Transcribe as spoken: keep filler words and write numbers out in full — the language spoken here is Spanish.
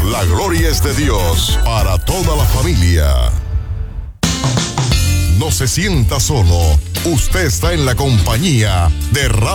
La gloria es de Dios para toda la familia. No se sienta solo. Usted está en la compañía de Radio